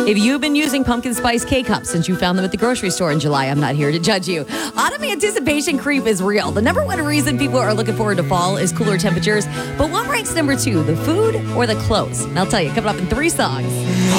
If you've been using pumpkin spice K-Cups since you found them at the grocery store in July, I'm not here to judge you. Autumn anticipation creep is real. The number one reason people are looking forward to fall is cooler temperatures. But what ranks number two, the food or the clothes? And I'll tell you, coming up in 3 songs.